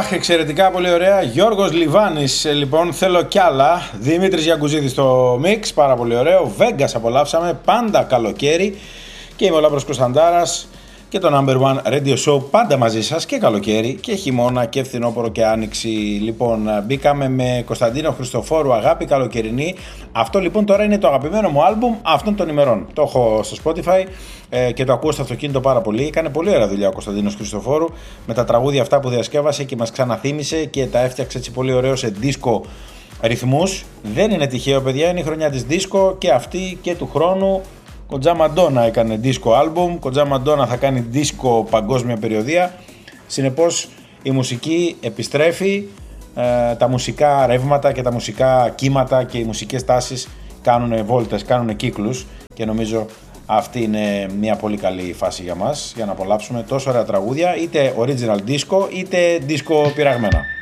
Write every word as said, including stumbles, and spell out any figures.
Αχ, εξαιρετικά, πολύ ωραία. Γιώργος Λιβάνης, λοιπόν, θέλω κι άλλα. Δημήτρης Γιαγκουζίδης στο μίξ, πάρα πολύ ωραίο. Βέγκας απολαύσαμε, πάντα καλοκαίρι. Και είμαι ο Λάμπρος Κωνσταντάρας και το Number One Radio Show, πάντα μαζί σας και καλοκαίρι και χειμώνα και φθινόπωρο και άνοιξη. Λοιπόν, μπήκαμε με Κωνσταντίνο Χριστοφόρου, Αγάπη Καλοκαιρινή. Αυτό λοιπόν τώρα είναι το αγαπημένο μου άλμπουμ αυτών των ημερών. Το έχω στο Spotify ε, και το ακούω στο αυτοκίνητο πάρα πολύ. Έκανε πολύ ωραία δουλειά ο Κωνσταντίνος Χριστοφόρου με τα τραγούδια αυτά που διασκεύασε και μας ξαναθύμισε και τα έφτιαξε έτσι πολύ ωραίο σε δίσκο ρυθμούς. Δεν είναι τυχαίο, παιδιά, είναι η χρονιά της δίσκο και αυτή και του χρόνου. Κοντζά Μαντόνα έκανε disco album, Κοντζά Μαντόνα θα κάνει disco παγκόσμια περιοδία. Συνεπώς η μουσική επιστρέφει, ε, τα μουσικά ρεύματα και τα μουσικά κύματα και οι μουσικές τάσεις κάνουν βόλτες, κάνουν κύκλους και νομίζω αυτή είναι μια πολύ καλή φάση για μας για να απολαύσουμε τόσο ωραία τραγούδια, είτε original disco είτε disco πειραγμένα.